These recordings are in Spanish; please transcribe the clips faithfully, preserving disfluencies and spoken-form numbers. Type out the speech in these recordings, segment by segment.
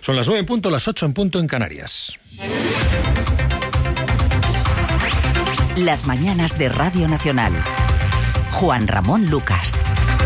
Son las nueve en punto, las ocho en punto en Canarias. Las mañanas de Radio Nacional. Juan Ramón Lucas.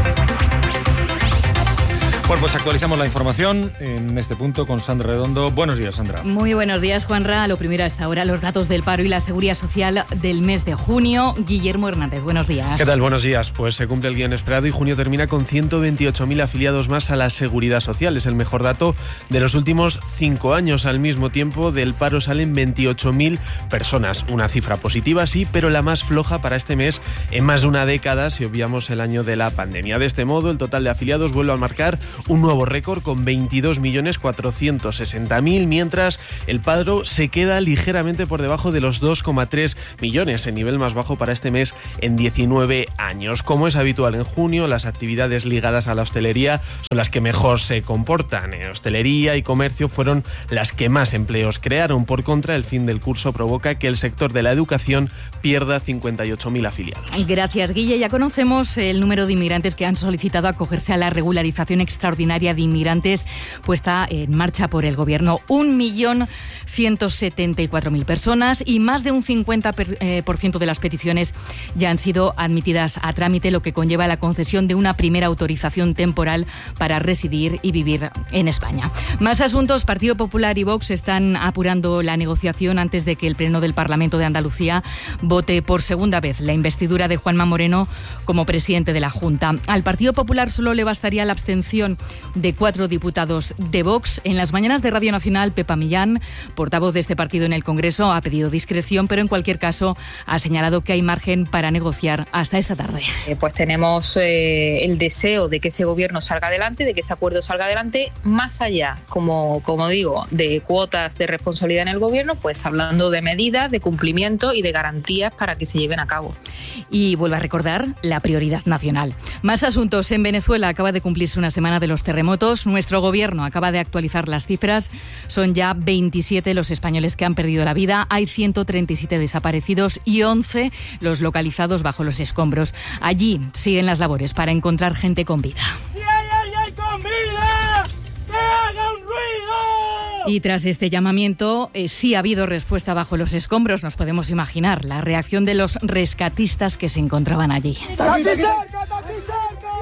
Bueno, pues actualizamos la información en este punto con Sandra Redondo. Buenos días, Sandra. Muy buenos días, Juanra. Lo primero a esta hora, los datos del paro y la seguridad social del mes de junio. Guillermo Hernández, buenos días. ¿Qué tal? Buenos días. Pues se cumple el guión esperado y junio termina con ciento veintiocho mil afiliados más a la seguridad social. Es el mejor dato de los últimos cinco años. Al mismo tiempo, del paro salen veintiocho mil personas. Una cifra positiva, sí, pero la más floja para este mes en más de una década si obviamos el año de la pandemia. De este modo, el total de afiliados vuelve a marcar un nuevo récord con veintidós millones cuatrocientos sesenta mil, mientras el paro se queda ligeramente por debajo de los dos coma tres millones, el nivel más bajo para este mes en diecinueve años. Como es habitual en junio, las actividades ligadas a la hostelería son las que mejor se comportan. En hostelería y comercio fueron las que más empleos crearon. Por contra, el fin del curso provoca que el sector de la educación pierda cincuenta y ocho mil afiliados. Gracias, Guille. Ya conocemos el número de inmigrantes que han solicitado acogerse a la regularización extraordinaria de inmigrantes puesta en marcha por el Gobierno. un millón ciento setenta y cuatro mil personas y más de un cincuenta por ciento de las peticiones ya han sido admitidas a trámite, lo que conlleva la concesión de una primera autorización temporal para residir y vivir en España. Más asuntos. Partido Popular y Vox están apurando la negociación antes de que el Pleno del Parlamento de Andalucía vote por segunda vez la investidura de Juanma Moreno como presidente de la Junta. Al Partido Popular solo le bastaría la abstención de cuatro diputados de Vox. En las mañanas de Radio Nacional, Pepa Millán, portavoz de este partido en el Congreso, ha pedido discreción, pero en cualquier caso ha señalado que hay margen para negociar hasta esta tarde. Eh, pues tenemos eh, el deseo de que ese gobierno salga adelante, de que ese acuerdo salga adelante, más allá, como, como digo, de cuotas de responsabilidad en el gobierno, pues hablando de medidas, de cumplimiento y de garantías para que se lleven a cabo. Y vuelvo a recordar la prioridad nacional. Más asuntos. En Venezuela acaba de cumplirse una semana de los terremotos. Nuestro gobierno acaba de actualizar las cifras. Son ya veintisiete los españoles que han perdido la vida. Hay ciento treinta y siete desaparecidos y once los localizados bajo los escombros. Allí siguen las labores para encontrar gente con vida. ¡Si hay alguien con vida, que haga un ruido! Y tras este llamamiento, eh, sí ha habido respuesta bajo los escombros. Nos podemos imaginar la reacción de los rescatistas que se encontraban allí. ¡Está aquí cerca, está aquí cerca!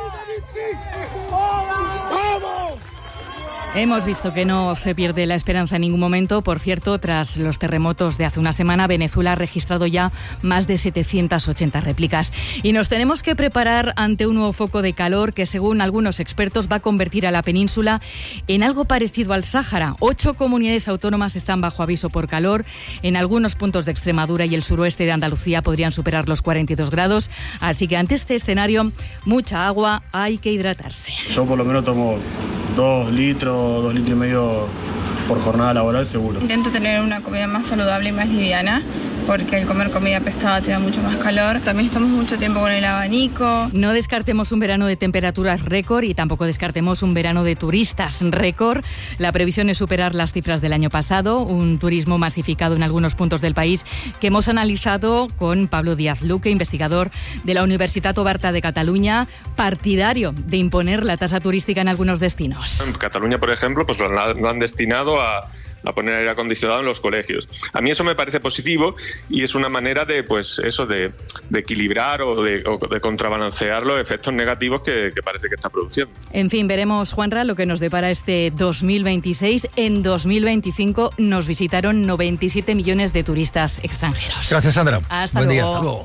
Hemos visto que no se pierde la esperanza en ningún momento. Por cierto, tras los terremotos de hace una semana, Venezuela ha registrado ya más de setecientas ochenta réplicas. Y nos tenemos que preparar ante un nuevo foco de calor que, según algunos expertos, va a convertir a la península en algo parecido al Sáhara. Ocho comunidades autónomas están bajo aviso por calor. En algunos puntos de Extremadura y el suroeste de Andalucía podrían superar los cuarenta y dos grados. Así que ante este escenario, mucha agua, hay que hidratarse. Yo por lo menos tomo dos litros, dos litros y medio por jornada laboral seguro. Intento tener una comida más saludable y más liviana, porque el comer comida pesada te da mucho más calor. También estamos mucho tiempo con el abanico. No descartemos un verano de temperaturas récord y tampoco descartemos un verano de turistas récord. La previsión es superar las cifras del año pasado, un turismo masificado en algunos puntos del país que hemos analizado con Pablo Díaz Luque, investigador de la Universitat Oberta de Cataluña, partidario de imponer la tasa turística en algunos destinos. En Cataluña, por ejemplo, pues lo han, lo han destinado a, a poner aire acondicionado en los colegios. A mí eso me parece positivo y es una manera de, pues, eso de, de equilibrar o de, o de contrabalancear los efectos negativos que, que parece que está produciendo. En fin, veremos, Juanra, lo que nos depara este dos mil veintiséis. En dos mil veinticinco nos visitaron noventa y siete millones de turistas extranjeros. Gracias, Sandra. Hasta Buen luego. día, hasta luego.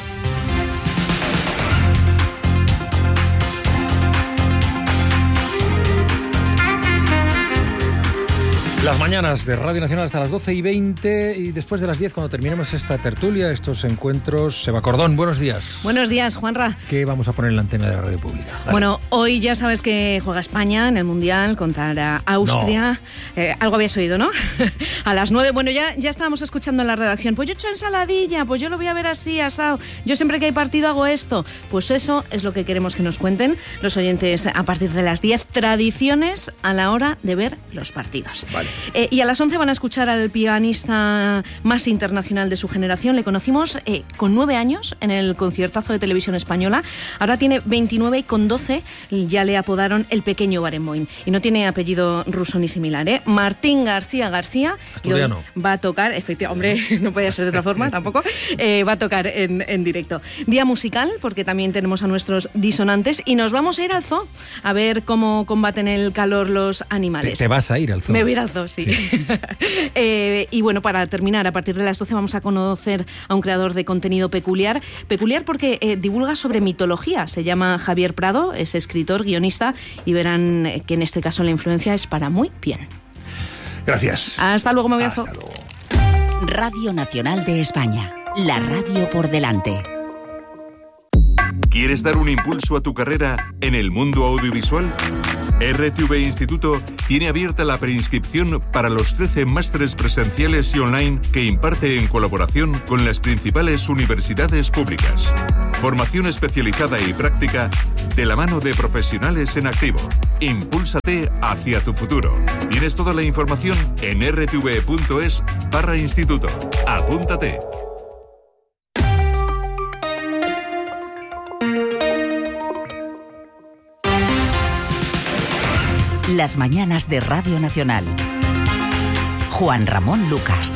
Las mañanas de Radio Nacional hasta las doce y veinte y después de las diez, cuando terminemos esta tertulia, estos encuentros. Seba Cordón, buenos días. Buenos días, Juanra. ¿Qué vamos a poner en la antena de la radio pública? Dale. Bueno, hoy ya sabes que juega España en el Mundial contra Austria. No. Eh, algo habías oído, ¿no? A las nueve, bueno, ya, ya estábamos escuchando en la redacción. Pues yo he hecho ensaladilla, pues yo lo voy a ver así, asado. Yo siempre que hay partido hago esto. Pues eso es lo que queremos que nos cuenten los oyentes a partir de las diez. Tradiciones a la hora de ver los partidos. Vale. Eh, y a las once van a escuchar al pianista más internacional de su generación. Le conocimos eh, con nueve años en el conciertazo de Televisión Española. Ahora tiene veintinueve y con doce ya le apodaron el pequeño Barenboim. Y no tiene apellido ruso ni similar, ¿eh? Martín García García. Asturiano. Y hoy va a tocar, efectivamente, hombre, no podía ser de otra forma tampoco, eh, va a tocar en, en directo. Día musical, porque también tenemos a nuestros disonantes y nos vamos a ir al zoo a ver cómo combaten el calor los animales. Te, te vas a ir al zoo. Me voy a ir al zoo, sí. sí. eh, y bueno, para terminar, a partir de las doce vamos a conocer a un creador de contenido peculiar. Peculiar porque eh, divulga sobre mitología. Se llama Javier Prado, es escritor, guionista y verán que en este caso la influencia es para muy bien. Gracias. Hasta luego, me voy al zoo. Radio Nacional de España. La radio por delante. ¿Quieres dar un impulso a tu carrera en el mundo audiovisual? R T V Instituto tiene abierta la preinscripción para los trece másteres presenciales y online que imparte en colaboración con las principales universidades públicas. Formación especializada y práctica de la mano de profesionales en activo. Impúlsate hacia tu futuro. Tienes toda la información en r t v punto es barra instituto. Apúntate. Las mañanas de Radio Nacional. Juan Ramón Lucas.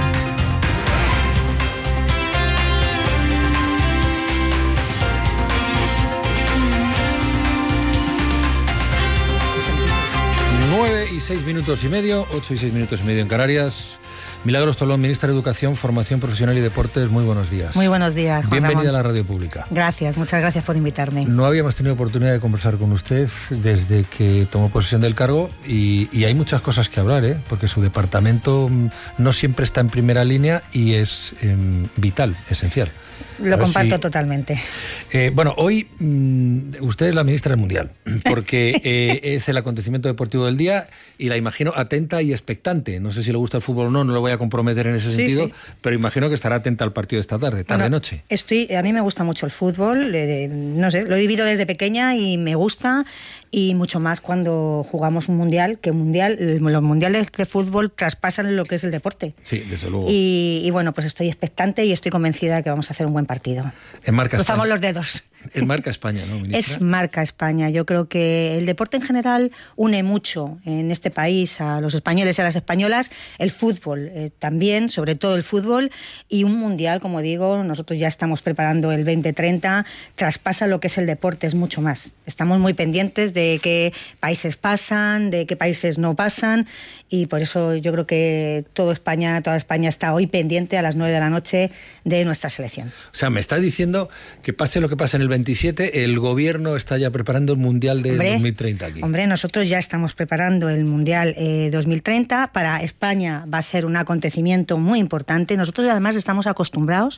Nueve y seis minutos y medio, ocho y seis minutos y medio en Canarias. Milagros Tolón, ministra de Educación, Formación Profesional y Deportes, muy buenos días. Muy buenos días, Juan Bienvenida Ramón. a la radio pública. Gracias, muchas gracias por invitarme. No habíamos tenido oportunidad de conversar con usted desde que tomó posesión del cargo y, y hay muchas cosas que hablar, ¿eh? Porque su departamento no siempre está en primera línea y es eh, vital, esencial. Lo comparto si... totalmente. Eh, bueno, hoy mmm, usted es la ministra del Mundial, porque eh, es el acontecimiento deportivo del día y la imagino atenta y expectante. No sé si le gusta el fútbol o no, no lo voy a comprometer en ese sí, sentido, sí. pero imagino que estará atenta al partido de esta tarde, tarde-noche. Bueno, estoy, a mí me gusta mucho el fútbol, eh, no sé, lo he vivido desde pequeña y me gusta, y mucho más cuando jugamos un mundial, que un mundial, los mundiales de fútbol traspasan lo que es el deporte. Sí, desde luego. Y, y bueno, pues estoy expectante y estoy convencida de que vamos a hacer un buen partido. En marca Cruzamos España. los dedos. Es marca España, ¿no, ministra? Es marca España. Yo creo que el deporte en general une mucho en este país a los españoles y a las españolas. El fútbol eh, también, sobre todo el fútbol, y un mundial, como digo, nosotros ya estamos preparando el veinte treinta, traspasa lo que es el deporte, es mucho más. Estamos muy pendientes de qué países pasan, de qué países no pasan, y por eso yo creo que toda España, toda España está hoy pendiente a las nueve de la noche de nuestra selección. O sea, me está diciendo que pase lo que pase en el veintisiete, el gobierno está ya preparando el Mundial de hombre, dos mil treinta aquí. Hombre, nosotros ya estamos preparando el Mundial eh, dos mil treinta. Para España va a ser un acontecimiento muy importante. Nosotros además estamos acostumbrados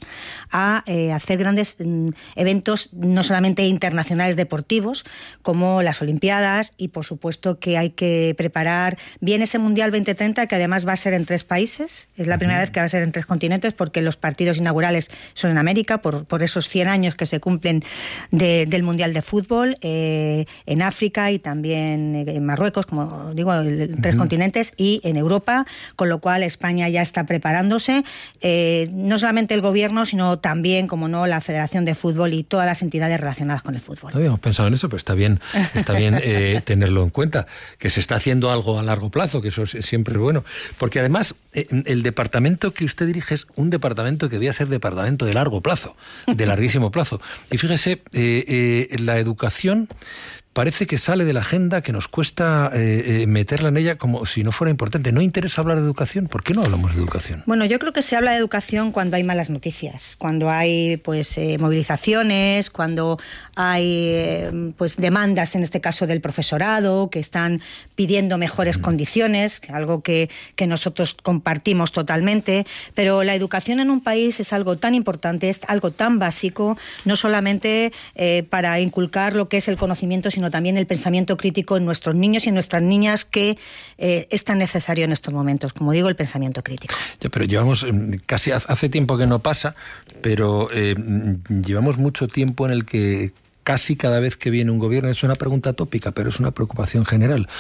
a eh, hacer grandes mm, eventos, no solamente internacionales deportivos, como las Olimpiadas, y por supuesto que hay que preparar bien ese Mundial veinte treinta, que además va a ser en tres países. Es la primera uh-huh. vez que va a ser en tres continentes, porque los partidos inaugurales son en América, por, por esos cien años que se cumplen De, del Mundial de Fútbol, eh, en África y también en Marruecos, como digo, en tres uh-huh. continentes, y en Europa, con lo cual España ya está preparándose, eh, no solamente el gobierno, sino también, como no, la Federación de Fútbol y todas las entidades relacionadas con el fútbol. No habíamos pensado en eso, pero está bien, está bien eh, tenerlo en cuenta, que se está haciendo algo a largo plazo, que eso es siempre bueno, porque además eh, el departamento que usted dirige es un departamento que debía ser departamento de largo plazo, de larguísimo plazo. Y fíjese, eh, eh, la educación parece que sale de la agenda, que nos cuesta eh, eh, meterla en ella como si no fuera importante. ¿No interesa hablar de educación? ¿Por qué no hablamos de educación? Bueno, yo creo que se habla de educación cuando hay malas noticias, cuando hay pues eh, movilizaciones, cuando hay eh, pues demandas, en este caso del profesorado, que están pidiendo mejores mm. condiciones, algo que, que nosotros compartimos totalmente, pero la educación en un país es algo tan importante, es algo tan básico, no solamente eh, para inculcar lo que es el conocimiento, sino sino también el pensamiento crítico en nuestros niños y en nuestras niñas, que eh, es tan necesario en estos momentos, como digo, el pensamiento crítico. Ya, pero llevamos, casi hace tiempo que no pasa, pero eh, llevamos mucho tiempo en el que casi cada vez que viene un gobierno, es una pregunta tópica, pero es una preocupación general,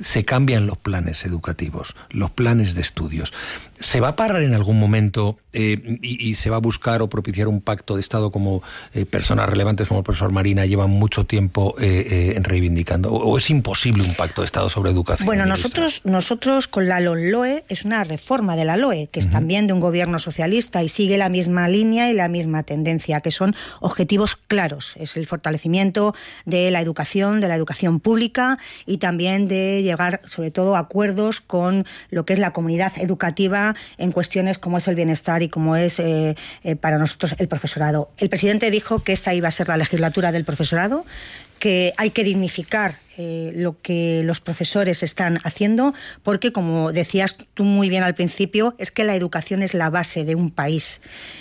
se cambian los planes educativos, los planes de estudios. ¿Se va a parar en algún momento eh, y, y se va a buscar o propiciar un pacto de Estado como eh, personas relevantes como el profesor Marina llevan mucho tiempo eh, eh, reivindicando? ¿O, ¿O es imposible un pacto de Estado sobre educación? Bueno, nosotros, nosotros con la LOMLOE es una reforma de la LOE, que es uh-huh. también de un gobierno socialista y sigue la misma línea y la misma tendencia, que son objetivos claros. Es el fortalecimiento de la educación, de la educación pública y también de llegar, sobre todo, a acuerdos con lo que es la comunidad educativa en cuestiones como es el bienestar y como es eh, eh, para nosotros el profesorado. El presidente dijo que esta iba a ser la legislatura del profesorado, que hay que dignificar eh, lo que los profesores están haciendo, porque, como decías tú muy bien al principio, es que la educación es la base de un país.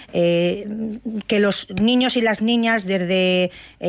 Eh, que los niños y las niñas desde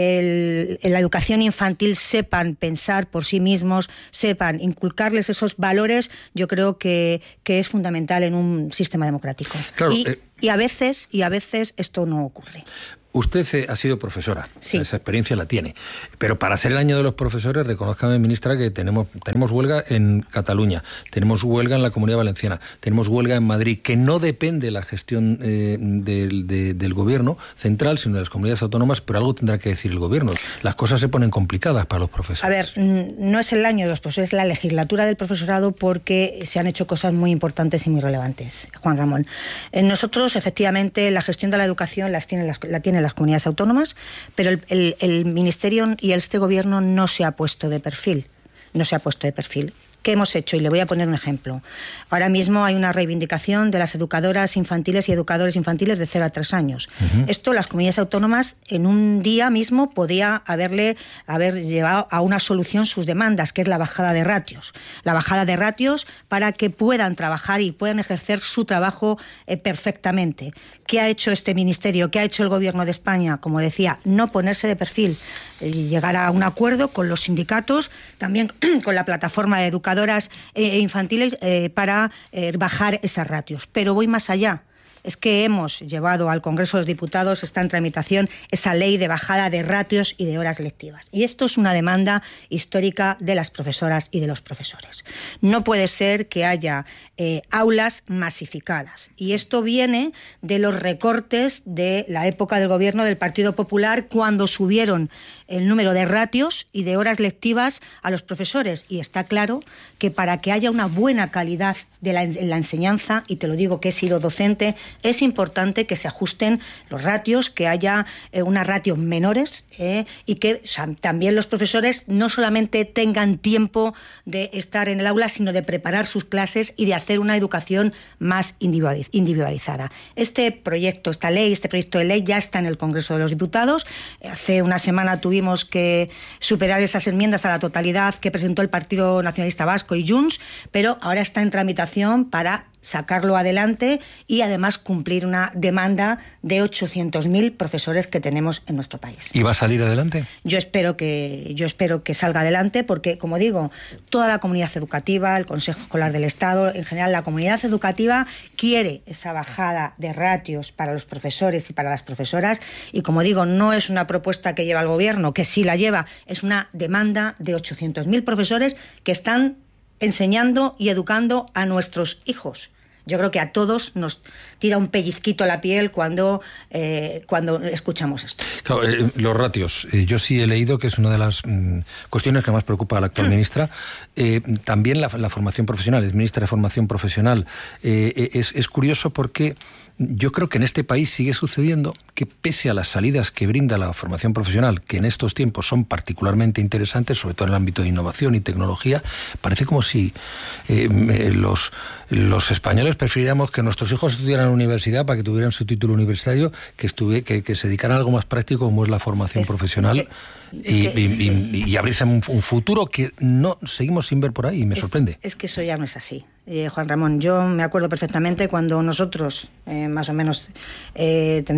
el, la educación infantil sepan pensar por sí mismos, sepan inculcarles esos valores, yo creo que, que es fundamental en un sistema democrático. Claro, y, eh... y a veces, y a veces esto no ocurre. Usted eh, ha sido profesora, sí. Esa experiencia la tiene. Pero para ser el año de los profesores, reconózcame, ministra, que tenemos, tenemos huelga en Cataluña, tenemos huelga en la Comunidad Valenciana, tenemos huelga en Madrid, que no depende la gestión eh, del, de, del gobierno central, sino de las comunidades autónomas, pero algo tendrá que decir el gobierno. Las cosas se ponen complicadas para los profesores. A ver, no es el año de los profesores, es la legislatura del profesorado, porque se han hecho cosas muy importantes y muy relevantes, Juan Ramón. Nosotros, efectivamente, la gestión de la educación las tiene, las, la tiene las comunidades autónomas, pero el, el, el Ministerio y este Gobierno no se ha puesto de perfil, no se ha puesto de perfil. ¿Qué hemos hecho? Y le voy a poner un ejemplo. Ahora mismo hay una reivindicación de las educadoras infantiles y educadores infantiles de cero a tres años. Uh-huh. Esto las comunidades autónomas en un día mismo podía haberle haber llevado a una solución sus demandas, que es la bajada de ratios. La bajada de ratios para que puedan trabajar y puedan ejercer su trabajo eh, perfectamente. ¿Qué ha hecho este ministerio? ¿Qué ha hecho el Gobierno de España? Como decía, no ponerse de perfil, eh, llegar a un acuerdo con los sindicatos, también con la plataforma de educadores e infantiles eh, para eh, bajar esas ratios. Pero voy más allá. Es que hemos llevado al Congreso de los Diputados, está en tramitación, esa ley de bajada de ratios y de horas lectivas. Y esto es una demanda histórica de las profesoras y de los profesores. No puede ser que haya eh, aulas masificadas. Y esto viene de los recortes de la época del gobierno del Partido Popular, cuando subieron el número de ratios y de horas lectivas a los profesores. Y está claro que para que haya una buena calidad de la, en la enseñanza, y te lo digo que he sido docente, es importante que se ajusten los ratios, que haya eh, unas ratios menores eh, y que o sea, también los profesores no solamente tengan tiempo de estar en el aula, sino de preparar sus clases y de hacer una educación más individualizada. Este proyecto, esta ley, este proyecto de ley ya está en el Congreso de los Diputados. Hace una semana tuvimos que superar esas enmiendas a la totalidad que presentó el Partido Nacionalista Vasco y Junts, pero ahora está en tramitación para sacarlo adelante y además cumplir una demanda de ochocientos mil profesores que tenemos en nuestro país. ¿Y va a salir adelante? Yo espero que yo espero que salga adelante, porque, como digo, toda la comunidad educativa, el Consejo Escolar del Estado, en general la comunidad educativa, quiere esa bajada de ratios para los profesores y para las profesoras, y, como digo, no es una propuesta que lleva el Gobierno, que sí la lleva, es una demanda de ochocientos mil profesores que están enseñando y educando a nuestros hijos. Yo creo que a todos nos tira un pellizquito a la piel cuando, eh, cuando escuchamos esto. Claro, eh, los ratios. Eh, yo sí he leído que es una de las mm, cuestiones que más preocupa a la actual ministra. Eh, también la, la formación profesional, es ministra de Formación Profesional. Eh, es, es curioso porque yo creo que en este país sigue sucediendo que, pese a las salidas que brinda la formación profesional, que en estos tiempos son particularmente interesantes, sobre todo en el ámbito de innovación y tecnología, parece como si eh, los, los españoles prefiriéramos que nuestros hijos estudiaran en la universidad para que tuvieran su título universitario, que, estuve, que, que se dedicaran a algo más práctico como es la formación es, profesional. Es, y, es que, y, y, y abrirse un, un futuro que no seguimos sin ver por ahí, y me es, sorprende. Es que eso ya no es así. Eh, Juan Ramón, yo me acuerdo perfectamente cuando nosotros, eh, más o menos, eh, tendremos la misma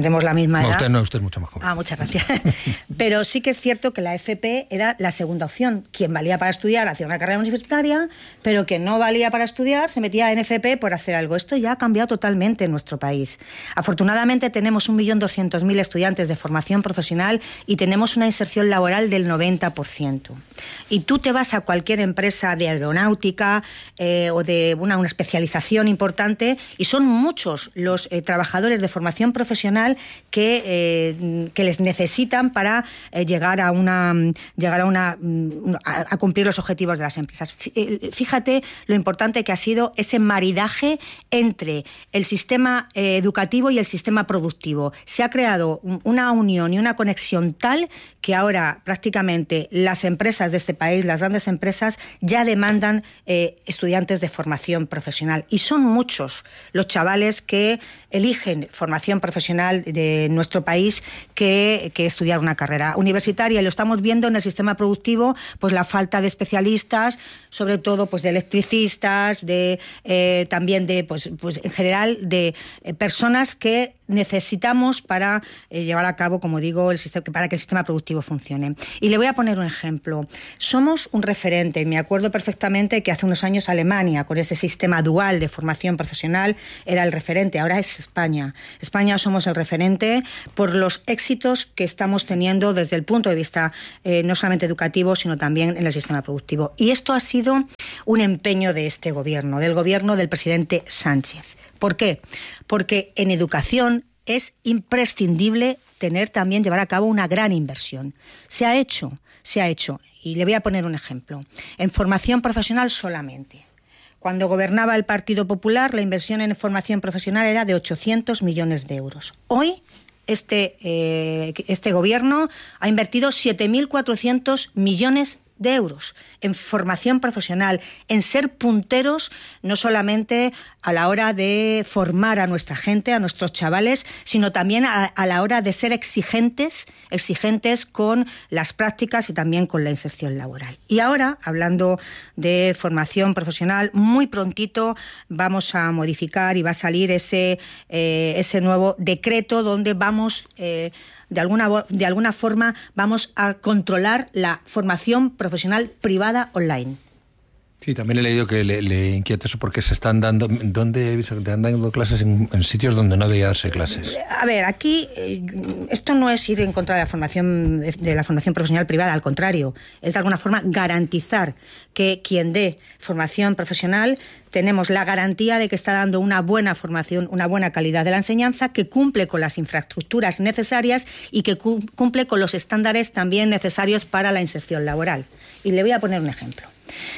misma edad. No, usted no, usted es mucho más joven. Ah, muchas gracias. Pero sí que es cierto que la F P era la segunda opción. Quien valía para estudiar hacía una carrera universitaria, pero quien no valía para estudiar se metía en F P por hacer algo. Esto ya ha cambiado totalmente en nuestro país. Afortunadamente tenemos un millón doscientos mil estudiantes de formación profesional y tenemos una inserción laboral del noventa por ciento. Y tú te vas a cualquier empresa de aeronáutica eh, o de una, una especialización importante y son muchos los eh, trabajadores de formación profesional que, eh, que les necesitan para eh, llegar a una llegar a una a, a cumplir los objetivos de las empresas. Fíjate lo importante que ha sido ese maridaje entre el sistema eh, educativo y el sistema productivo. Se ha creado una unión y una conexión tal que ahora prácticamente las empresas de este país, las grandes empresas, ya demandan eh, estudiantes de formación profesional. Y son muchos los chavales que eligen formación profesional de nuestro país que, que estudiar una carrera universitaria. Y lo estamos viendo en el sistema productivo, pues la falta de especialistas, sobre todo pues de electricistas, de eh, también de, pues, pues en general, de eh, personas que necesitamos para eh, llevar a cabo, como digo, el sistema, para que el sistema productivo funcione. Y le voy a poner un ejemplo. Somos un referente. Me acuerdo perfectamente que hace unos años Alemania, con ese sistema dual de formación profesional, era el referente. Ahora es España. España somos el referente por los éxitos que estamos teniendo desde el punto de vista eh, no solamente educativo, sino también en el sistema productivo. Y esto ha sido un empeño de este gobierno, del gobierno del presidente Sánchez. ¿Por qué? Porque en educación es imprescindible tener también, llevar a cabo una gran inversión. Se ha hecho, se ha hecho, y le voy a poner un ejemplo. En formación profesional solamente. Cuando gobernaba el Partido Popular, la inversión en formación profesional era de ochocientos millones de euros. Hoy, este, eh, este gobierno ha invertido siete mil cuatrocientos millones de euros en formación profesional, en ser punteros no solamente a la hora de formar a nuestra gente, a nuestros chavales, sino también a, a la hora de ser exigentes, exigentes con las prácticas y también con la inserción laboral. Y ahora, hablando de formación profesional, muy prontito vamos a modificar y va a salir ese, eh, ese nuevo decreto donde vamos eh, De alguna, de alguna forma vamos a controlar la formación profesional privada online. Sí, también he leído que le, le inquieta eso porque se están dando, ¿dónde se están dando clases? En, en sitios donde no debería darse clases. A ver, aquí eh, esto no es ir en contra de la formación de la formación profesional privada, al contrario, es de alguna forma garantizar que quien dé formación profesional tenemos la garantía de que está dando una buena formación, una buena calidad de la enseñanza, que cumple con las infraestructuras necesarias y que cumple con los estándares también necesarios para la inserción laboral. Y le voy a poner un ejemplo.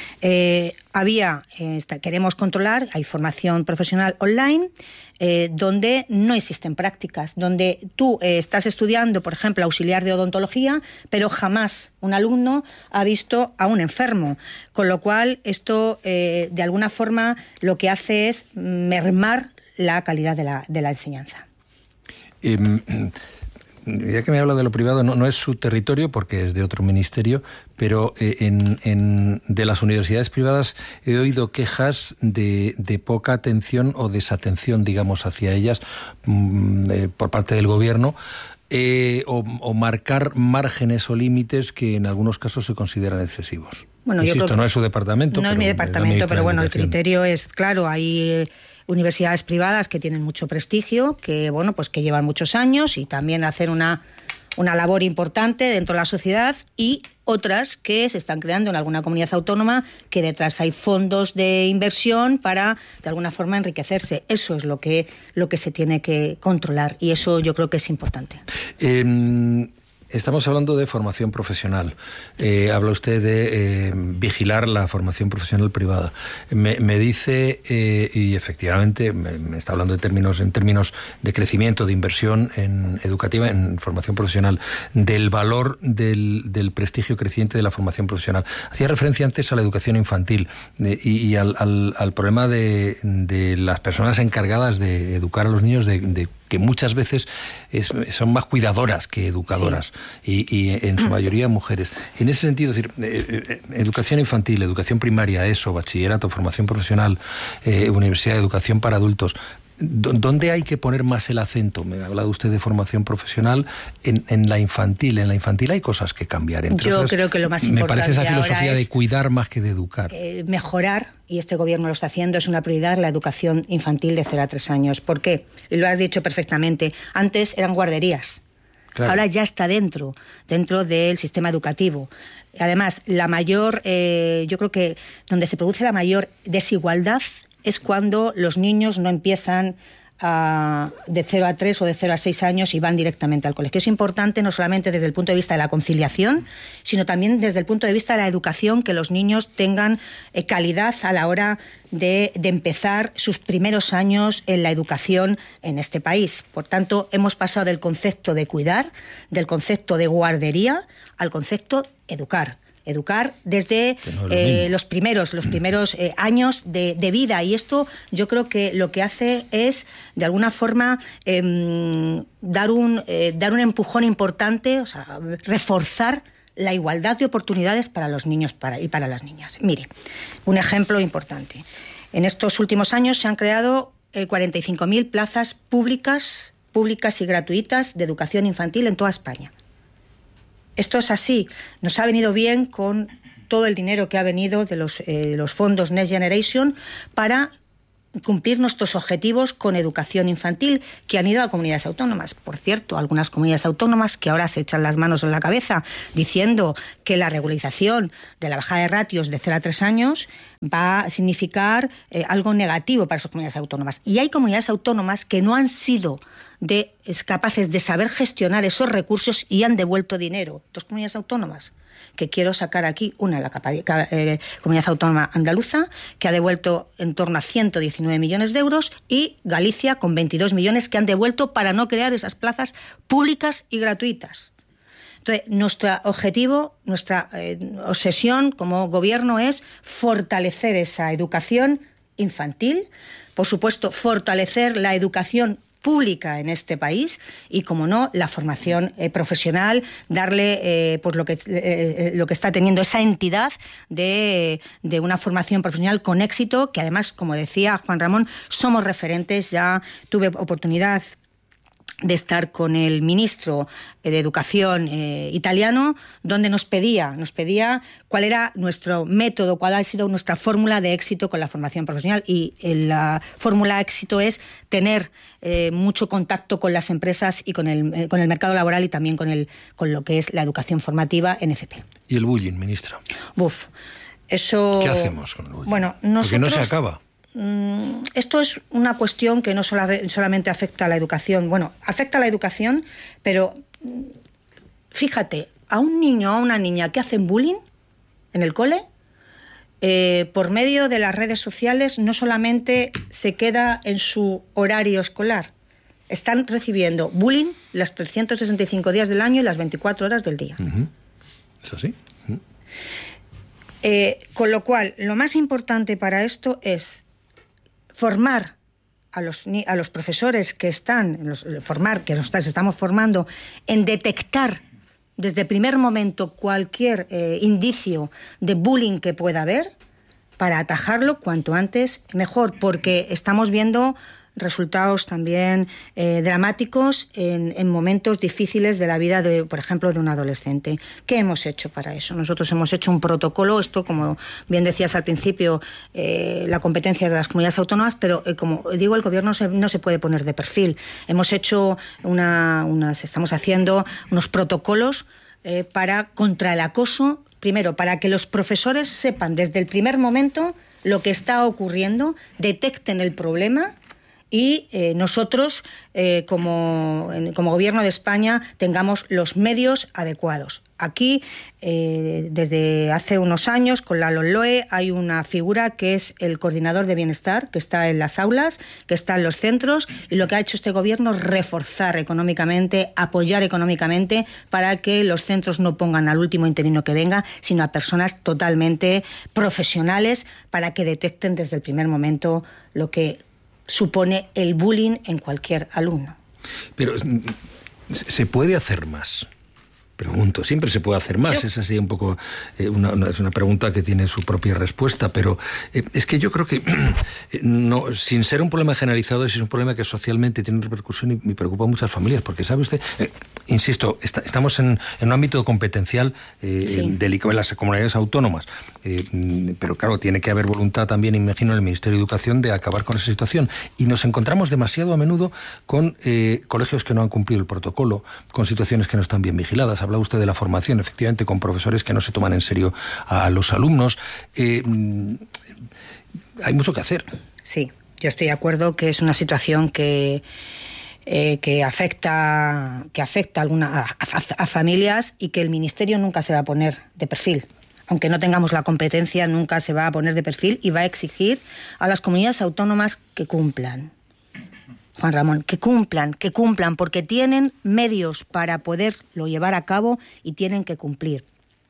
Eh, había, eh, queremos controlar, hay formación profesional online eh, donde no existen prácticas, donde tú eh, estás estudiando, por ejemplo, auxiliar de odontología, pero jamás un alumno ha visto a un enfermo, con lo cual esto eh, de alguna forma lo que hace es mermar la calidad de la, de la enseñanza. Eh, Ya que me habla de lo privado, no, no es su territorio porque es de otro ministerio, pero eh, en, en, de las universidades privadas he oído quejas de, de poca atención o desatención, digamos, hacia ellas mmm, eh, por parte del gobierno, eh, o, o marcar márgenes o límites que en algunos casos se consideran excesivos. Bueno, Insisto, yo creo que no es su departamento. No es mi departamento, pero bueno, el criterio es claro, hay eh, universidades privadas que tienen mucho prestigio, que bueno, pues que llevan muchos años y también hacen una, una labor importante dentro de la sociedad, y otras que se están creando en alguna comunidad autónoma que detrás hay fondos de inversión para de alguna forma enriquecerse. Eso es lo que, lo que se tiene que controlar, y eso yo creo que es importante. Eh... Estamos hablando de formación profesional. Eh, habla usted de eh, vigilar la formación profesional privada. Me, me dice, eh, y efectivamente me, me está hablando de términos, en términos de crecimiento, de inversión en educativa, en formación profesional, del valor del, del prestigio creciente de la formación profesional. Hacía referencia antes a la educación infantil de, y, y al, al, al problema de, de las personas encargadas de educar a los niños, de, de que muchas veces es, son más cuidadoras que educadoras, sí. y, y en su mayoría mujeres. En ese sentido, es decir, eh, educación infantil, educación primaria, ESO, bachillerato, formación profesional, eh, universidad, educación para adultos, ¿Dónde hay que poner más el acento? Me ha hablado usted de formación profesional en, en la infantil. En la infantil hay cosas que cambiar. Entre Yo otras, creo que lo más importante me parece esa filosofía de es, cuidar más que de educar. Eh, mejorar, y este gobierno lo está haciendo, es una prioridad la educación infantil de cero a tres años. ¿Por qué? Y lo has dicho perfectamente. Antes eran guarderías. Claro. Ahora ya está dentro, dentro del sistema educativo. Además, la mayor, eh, yo creo que donde se produce la mayor desigualdad es cuando los niños no empiezan a, de cero a tres o de cero a seis años y van directamente al colegio. Es importante no solamente desde el punto de vista de la conciliación, sino también desde el punto de vista de la educación, que los niños tengan eh, calidad a la hora de, de empezar sus primeros años en la educación en este país. Por tanto, hemos pasado del concepto de cuidar, del concepto de guardería, al concepto educar. Educar desde no eh, los primeros, los primeros eh, años de, de vida. Y esto yo creo que lo que hace es, de alguna forma, eh, dar, un, eh, dar un empujón importante, o sea, reforzar la igualdad de oportunidades para los niños para, y para las niñas. Mire, un ejemplo importante. En estos últimos años se han creado eh, cuarenta y cinco mil plazas públicas, públicas y gratuitas de educación infantil en toda España. Esto es así. Nos ha venido bien con todo el dinero que ha venido de los, eh, los fondos Next Generation para cumplir nuestros objetivos con educación infantil, que han ido a comunidades autónomas. Por cierto, algunas comunidades autónomas que ahora se echan las manos en la cabeza diciendo que la regularización de la bajada de ratios de cero a tres años va a significar eh, algo negativo para esas comunidades autónomas. Y hay comunidades autónomas que no han sido de, es capaces de saber gestionar esos recursos y han devuelto dinero. Dos comunidades autónomas que quiero sacar aquí, una, la eh, Comunidad Autónoma Andaluza, que ha devuelto en torno a ciento diecinueve millones de euros, y Galicia con veintidós millones que han devuelto para no crear esas plazas públicas y gratuitas. Entonces, nuestro objetivo, nuestra eh, obsesión como gobierno es fortalecer esa educación infantil, por supuesto, fortalecer la educación pública en este país y, como no, la formación eh, profesional, darle eh, pues lo que eh, lo que está teniendo esa entidad de, de una formación profesional con éxito, que además, como decía Juan Ramón, somos referentes. Ya tuve oportunidad de estar con el ministro de Educación eh, italiano, donde nos pedía, nos pedía cuál era nuestro método, cuál ha sido nuestra fórmula de éxito con la formación profesional. Y la fórmula de éxito es tener eh, mucho contacto con las empresas y con el, eh, con el mercado laboral, y también con, el, con lo que es la educación formativa en F P. ¿Y el bullying, ministra? Buf, eso... ¿Qué hacemos con el bullying? Bueno, nosotros... Porque no se acaba. Esto es una cuestión que no solamente afecta a la educación. Bueno, afecta a la educación, pero fíjate, a un niño o a una niña que hacen bullying en el cole, eh, por medio de las redes sociales, no solamente se queda en su horario escolar, están recibiendo bullying los trescientos sesenta y cinco días del año y las veinticuatro horas del día. Uh-huh. ¿Eso sí? Uh-huh. Eh, con lo cual, lo más importante para esto es formar a los, a los profesores que están, los, formar, que nos estamos formando en detectar desde el primer momento cualquier eh, indicio de bullying que pueda haber, para atajarlo cuanto antes mejor, porque estamos viendo resultados también eh, dramáticos en, en momentos difíciles de la vida, de, por ejemplo, de un adolescente. ¿Qué hemos hecho para eso? Nosotros hemos hecho un protocolo, esto, como bien decías al principio, eh, la competencia de las comunidades autónomas, pero eh, como digo, el gobierno se, no se puede poner de perfil. Hemos hecho una, unas, estamos haciendo unos protocolos eh, para contra el acoso, primero, para que los profesores sepan desde el primer momento lo que está ocurriendo, detecten el problema, y eh, nosotros, eh, como, como Gobierno de España, tengamos los medios adecuados. Aquí, eh, desde hace unos años, con la LOMLOE, hay una figura que es el coordinador de bienestar, que está en las aulas, que está en los centros, y lo que ha hecho este Gobierno es reforzar económicamente, apoyar económicamente, para que los centros no pongan al último interino que venga, sino a personas totalmente profesionales, para que detecten desde el primer momento lo que supone el bullying en cualquier alumno. Pero se puede hacer más. Pregunto, siempre se puede hacer más, yo, esa sería un poco eh, una, una, es una pregunta que tiene su propia respuesta, pero eh, es que yo creo que eh, no, sin ser un problema generalizado, es un problema que socialmente tiene repercusión y me preocupa a muchas familias, porque sabe usted, eh, insisto, está, estamos en, en un ámbito competencial eh, sí. delicado en las comunidades autónomas, eh, pero claro, tiene que haber voluntad también, imagino, en el Ministerio de Educación de acabar con esa situación, y nos encontramos demasiado a menudo con eh, colegios que no han cumplido el protocolo, con situaciones que no están bien vigiladas. Habla usted de la formación, efectivamente, con profesores que no se toman en serio a los alumnos. Eh, hay mucho que hacer. Sí, yo estoy de acuerdo que es una situación que, eh, que afecta, que afecta a, alguna, a, a, a familias y que el Ministerio nunca se va a poner de perfil. Aunque no tengamos la competencia, nunca se va a poner de perfil y va a exigir a las comunidades autónomas que cumplan. Juan Ramón, que cumplan, que cumplan, porque tienen medios para poderlo llevar a cabo y tienen que cumplir.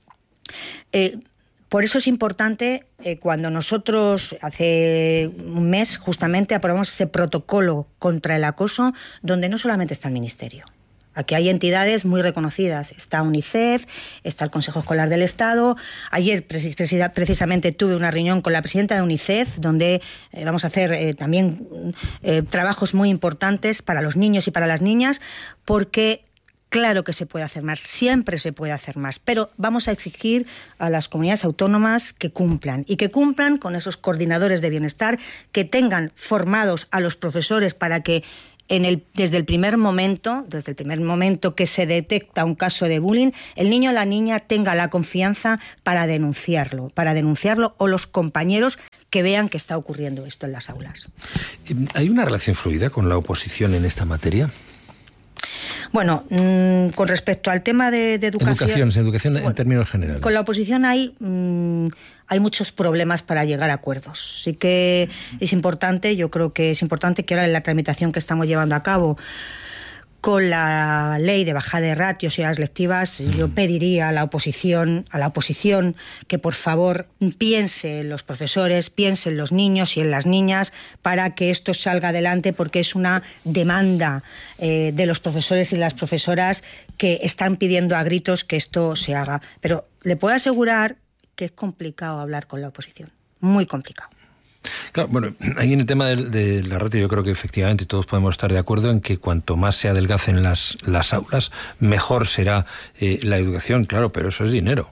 Eh, por eso es importante, eh, cuando nosotros hace un mes justamente aprobamos ese protocolo contra el acoso, donde no solamente está el Ministerio. Aquí hay entidades muy reconocidas. Está UNICEF, está el Consejo Escolar del Estado. Ayer precisamente tuve una reunión con la presidenta de UNICEF, donde eh, vamos a hacer eh, también eh, trabajos muy importantes para los niños y para las niñas, porque claro que se puede hacer más, siempre se puede hacer más, pero vamos a exigir a las comunidades autónomas que cumplan, y que cumplan con esos coordinadores de bienestar, que tengan formados a los profesores para que En el, desde el primer momento, desde el primer momento que se detecta un caso de bullying, el niño o la niña tenga la confianza para denunciarlo, para denunciarlo, o los compañeros que vean que está ocurriendo esto en las aulas. ¿Hay una relación fluida con la oposición en esta materia? Bueno, mmm, con respecto al tema de, de educación... Educación, educación bueno, en términos generales. Con la oposición hay, mmm, hay muchos problemas para llegar a acuerdos. Sí que es importante, yo creo que es importante que ahora en la tramitación que estamos llevando a cabo con la ley de bajada de ratios y horas lectivas, yo pediría a la oposición, a la oposición que por favor piense en los profesores, piense en los niños y en las niñas para que esto salga adelante, porque es una demanda eh, de los profesores y las profesoras que están pidiendo a gritos que esto se haga. Pero le puedo asegurar que es complicado hablar con la oposición, muy complicado. Claro, bueno, ahí en el tema de, de la ratio yo creo que efectivamente todos podemos estar de acuerdo en que cuanto más se adelgacen las, las aulas, mejor será eh, la educación, claro, pero eso es dinero.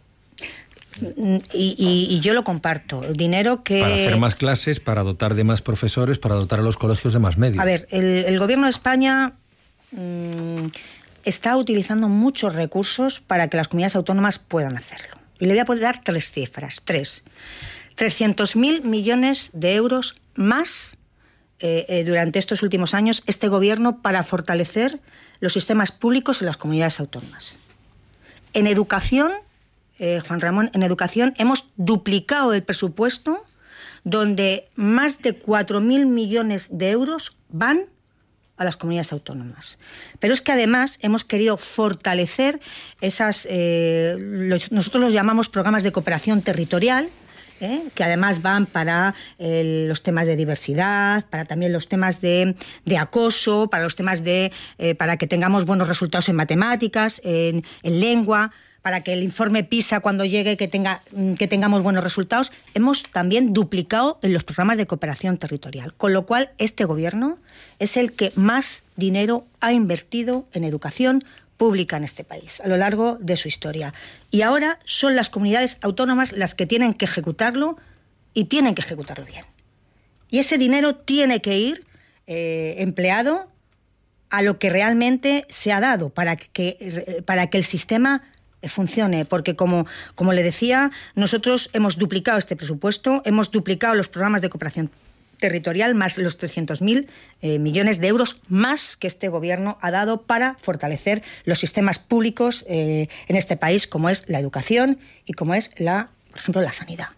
Y, y, y yo lo comparto, el dinero que... Para hacer más clases, para dotar de más profesores, para dotar a los colegios de más medios. A ver, el, el Gobierno de España mmm, está utilizando muchos recursos para que las comunidades autónomas puedan hacerlo. Y le voy a poder dar tres cifras, tres... trescientos mil millones de euros más eh, eh, durante estos últimos años este gobierno para fortalecer los sistemas públicos en las comunidades autónomas. En educación, eh, Juan Ramón, en educación hemos duplicado el presupuesto, donde más de cuatro mil millones de euros van a las comunidades autónomas. Pero es que además hemos querido fortalecer esas, eh, los, nosotros los llamamos programas de cooperación territorial, ¿Eh? que además van para eh, los temas de diversidad, para también los temas de, de acoso, para los temas de eh, para que tengamos buenos resultados en matemáticas, en, en lengua, para que el informe PISA cuando llegue que tenga que tengamos buenos resultados. Hemos también duplicado en los programas de cooperación territorial, con lo cual este gobierno es el que más dinero ha invertido en educación pública en este país a lo largo de su historia. Y ahora son las comunidades autónomas las que tienen que ejecutarlo, y tienen que ejecutarlo bien. Y ese dinero tiene que ir eh, empleado a lo que realmente se ha dado para que, para que el sistema funcione, porque como, como le decía, nosotros hemos duplicado este presupuesto, hemos duplicado los programas de cooperación territorial, más los trescientos mil eh, millones de euros más que este gobierno ha dado para fortalecer los sistemas públicos eh, en este país, como es la educación y como es, la, por ejemplo, la sanidad.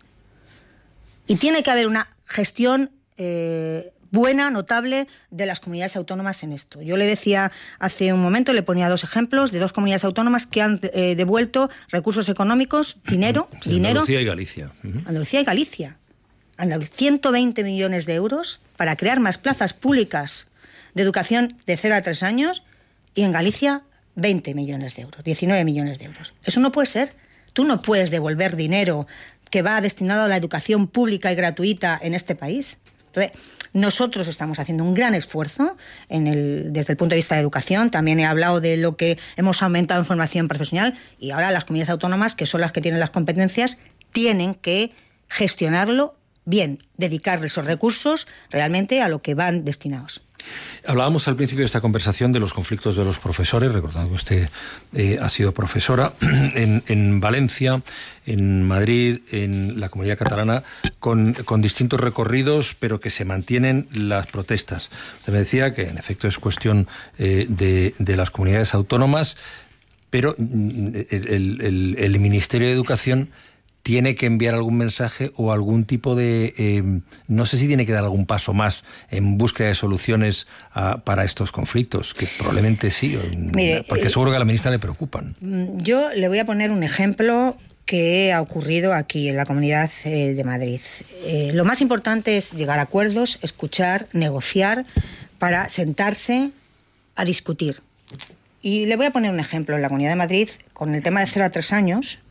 Y tiene que haber una gestión eh, buena, notable, de las comunidades autónomas en esto. Yo le decía hace un momento, le ponía dos ejemplos de dos comunidades autónomas que han eh, devuelto recursos económicos, dinero, sí, dinero. Andalucía y Galicia. Uh-huh. Andalucía y Galicia. ciento veinte millones de euros para crear más plazas públicas de educación de cero a tres años, y en Galicia veinte millones de euros, diecinueve millones de euros. Eso no puede ser. Tú no puedes devolver dinero que va destinado a la educación pública y gratuita en este país. Entonces, nosotros estamos haciendo un gran esfuerzo en el, desde el punto de vista de educación. También he hablado de lo que hemos aumentado en formación profesional y ahora las comunidades autónomas, que son las que tienen las competencias, tienen que gestionarlo bien, dedicar esos recursos realmente a lo que van destinados. Hablábamos al principio de esta conversación de los conflictos de los profesores, recordando que usted eh, ha sido profesora en, en Valencia, en Madrid, en la Comunidad Catalana, con, con distintos recorridos, pero que se mantienen las protestas. Usted me decía que en efecto es cuestión eh, de, de las comunidades autónomas, pero el, el, el Ministerio de Educación tiene que enviar algún mensaje o algún tipo de... Eh, no sé si tiene que dar algún paso más en búsqueda de soluciones a, para estos conflictos, que probablemente sí, Mire, porque eh, seguro que a la ministra le preocupan. Yo le voy a poner un ejemplo que ha ocurrido aquí en la Comunidad eh, de Madrid. Eh, lo más importante es llegar a acuerdos, escuchar, negociar, para sentarse a discutir. Y le voy a poner un ejemplo en la Comunidad de Madrid con el tema de cero a tres años,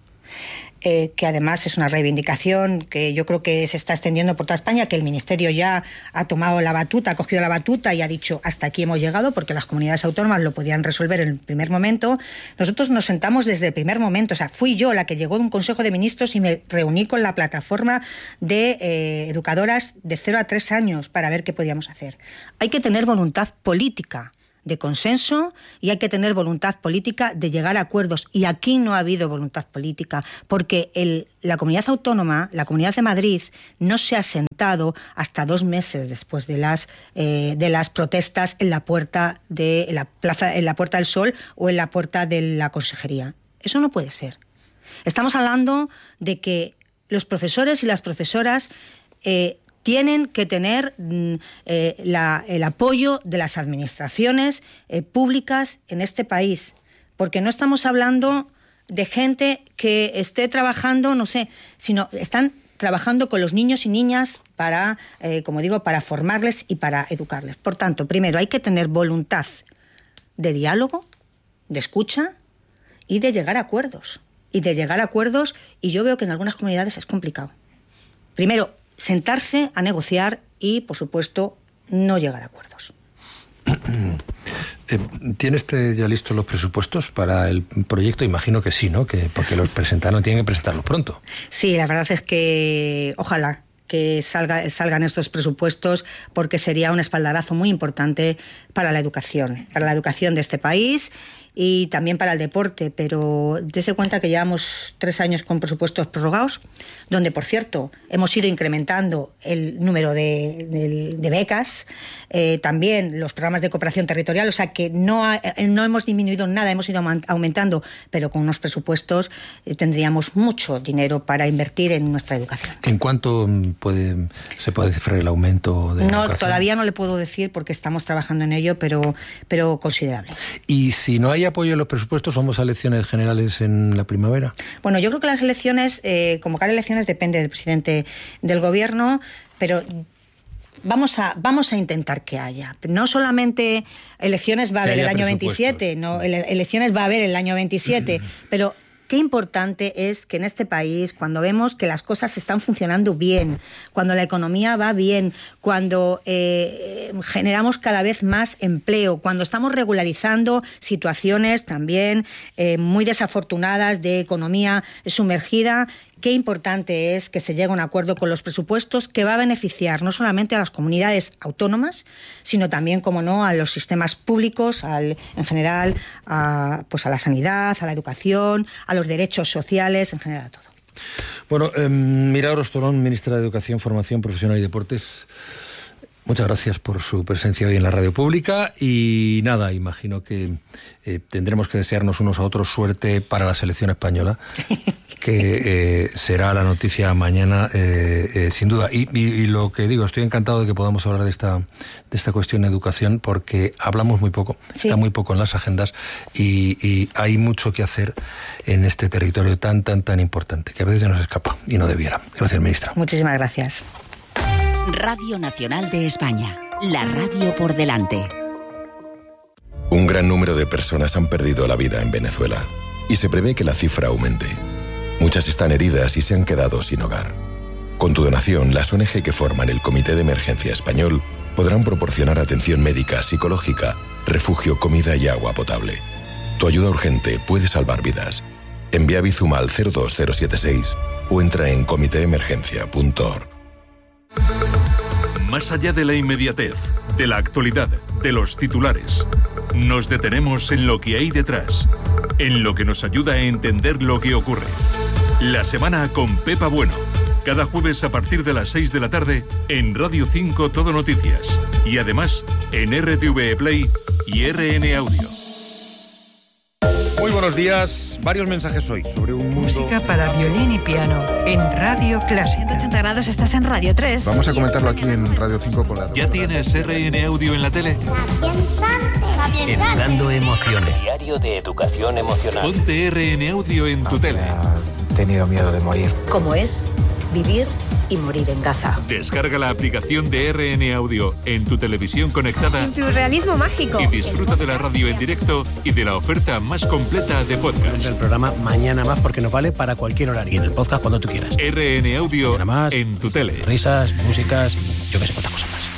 Eh, que además es una reivindicación que yo creo que se está extendiendo por toda España, que el Ministerio ya ha tomado la batuta, ha cogido la batuta y ha dicho hasta aquí hemos llegado, porque las comunidades autónomas lo podían resolver en el primer momento. Nosotros nos sentamos desde el primer momento, o sea, fui yo la que llegó de un Consejo de Ministros y me reuní con la plataforma de eh, educadoras de cero a tres años para ver qué podíamos hacer. Hay que tener voluntad política de consenso y hay que tener voluntad política de llegar a acuerdos. Y aquí no ha habido voluntad política, porque el, la comunidad autónoma, la Comunidad de Madrid, no se ha sentado hasta dos meses después de las, eh, de las protestas en la puerta de en la plaza, en la Puerta del Sol o en la puerta de la Consejería. Eso no puede ser. Estamos hablando de que los profesores y las profesoras eh, tienen que tener eh, la, el apoyo de las administraciones eh, públicas en este país, porque no estamos hablando de gente que esté trabajando, no sé, sino están trabajando con los niños y niñas para, eh, como digo, para formarles y para educarles. Por tanto, primero hay que tener voluntad de diálogo, de escucha y de llegar a acuerdos. Y de llegar a acuerdos, y yo veo que en algunas comunidades es complicado. Primero, sentarse a negociar y, por supuesto, no llegar a acuerdos. ¿Tiene usted ya listos los presupuestos para el proyecto? Imagino que sí, ¿no? Que porque los presentaron, tienen que presentarlos pronto. Sí, la verdad es que ojalá que salga, salgan estos presupuestos, porque sería un espaldarazo muy importante para la educación, para la educación de este país y también para el deporte, pero dése cuenta que llevamos tres años con presupuestos prorrogados, donde, por cierto, hemos ido incrementando el número de, de, de becas, eh, también los programas de cooperación territorial, o sea que no, ha, no hemos disminuido nada, hemos ido aumentando, pero con unos presupuestos eh, tendríamos mucho dinero para invertir en nuestra educación. ¿En cuánto puede, se puede cifrar el aumento de No, educación? Todavía no le puedo decir porque estamos trabajando en ello, pero, pero considerable. Y si no hay apoyo en los presupuestos, ¿vamos a elecciones generales en la primavera? Bueno, yo creo que las elecciones, eh, convocar elecciones depende del presidente del gobierno, pero vamos a vamos a intentar que haya. No solamente elecciones va a haber el año veintisiete, no, elecciones va a haber el año veintisiete, pero qué importante es que en este país, cuando vemos que las cosas están funcionando bien, cuando la economía va bien, cuando eh, generamos cada vez más empleo, cuando estamos regularizando situaciones también eh, muy desafortunadas de economía sumergida, qué importante es que se llegue a un acuerdo con los presupuestos que va a beneficiar no solamente a las comunidades autónomas, sino también, como no, a los sistemas públicos, al, en general, a, pues a la sanidad, a la educación, a los derechos sociales, en general a todo. Bueno, eh, Milagros Tolón, ministra de Educación, Formación Profesional y Deportes, muchas gracias por su presencia hoy en la radio pública y nada, imagino que eh, tendremos que desearnos unos a otros suerte para la selección española, que eh, será la noticia mañana, eh, eh, sin duda. Y, y, y lo que digo, estoy encantado de que podamos hablar de esta, de esta cuestión de educación, porque hablamos muy poco, sí. Está muy poco en las agendas y, y hay mucho que hacer en este territorio tan, tan, tan importante, que a veces se nos escapa y no debiera. Gracias, ministra. Muchísimas gracias. Radio Nacional de España, la radio por delante. Un gran número de personas han perdido la vida en Venezuela y se prevé que la cifra aumente. Muchas están heridas y se han quedado sin hogar. Con tu donación, las O N G que forman el Comité de Emergencia Español podrán proporcionar atención médica, psicológica, refugio, comida y agua potable. Tu ayuda urgente puede salvar vidas. Envía Bizum al cero dos cero siete seis o entra en comité emergencia punto org. Más allá de la inmediatez, de la actualidad, de los titulares, nos detenemos en lo que hay detrás, en lo que nos ayuda a entender lo que ocurre. La semana con Pepa Bueno. Cada jueves a partir de las seis de la tarde en Radio cinco Todo Noticias. Y además en R T V E Play y R N Audio. Muy buenos días. Varios mensajes hoy sobre un mundo... Música para violín y piano en Radio Clásica. ciento ochenta grados, estás en Radio tres. Vamos a comentarlo aquí en Radio cinco con la... ¿Ya tienes R N Audio en la tele? Educando emociones. Diario de educación emocional. Ponte R N Audio en tu tele. He tenido miedo de morir. ¿Cómo es vivir y morir en Gaza? Descarga la aplicación de R N Audio en tu televisión conectada. En tu realismo mágico. Y disfruta de la radio en directo y de la oferta más completa de podcast. El programa Mañana Más porque nos vale para cualquier horario. Y en el podcast cuando tú quieras. R N Audio más, en tu tele. Risas, músicas y yo que sé cuántas cosas más.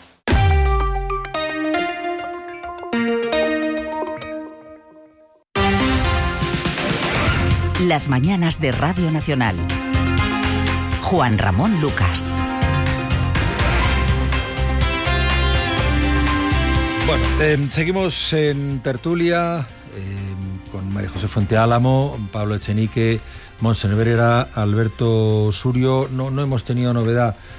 Las mañanas de Radio Nacional. Juan Ramón Lucas. Bueno, eh, seguimos en tertulia eh, con María José Fuente Álamo, Pablo Echenique, Montse Nebrera, Alberto Surio. No, no hemos tenido novedad